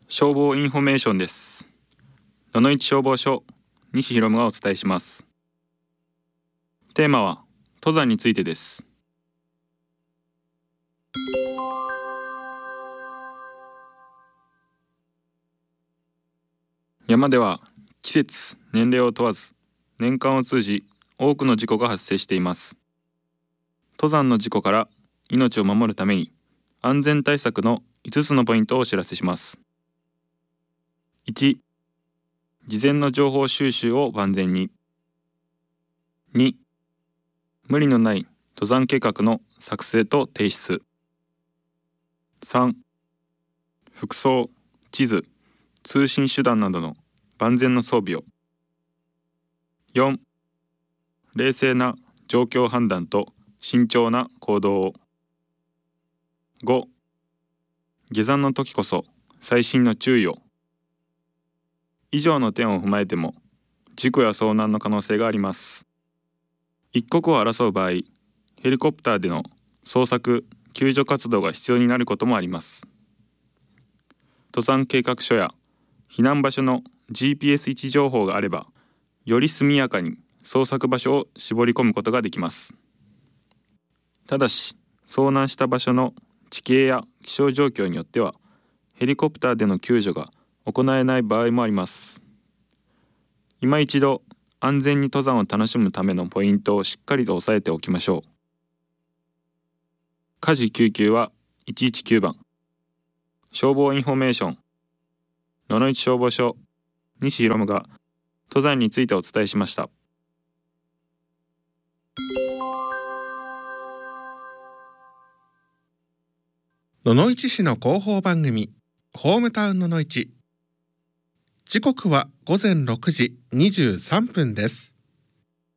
消防インフォメーションです。野々市消防署西博がお伝えします。テーマは登山についてです。山では季節、年齢を問わず年間を通じ多くの事故が発生しています。登山の事故から命を守るために安全対策の5つのポイントをお知らせします。1、事前の情報収集を万全に。2、無理のない登山計画の作成と提出。3、服装、地図、通信手段などの万全の装備を。4、冷静な状況判断と慎重な行動を。5、下山の時こそ細心の注意を。以上の点を踏まえても事故や遭難の可能性があります。一刻を争う場合、ヘリコプターでの捜索・救助活動が必要になることもあります。登山計画書や避難場所の GPS 位置情報があれば、より速やかに捜索場所を絞り込むことができます。ただし、遭難した場所の地形や気象状況によっては、ヘリコプターでの救助が行えない場合もあります。今一度、安全に登山を楽しむためのポイントをしっかりと押さえておきましょう。火事救急は119番。消防インフォメーション。野々市消防署西博が登山についてお伝えしました。 野々市市の広報番組ホームタウン野々市。時刻は午前6時23分です。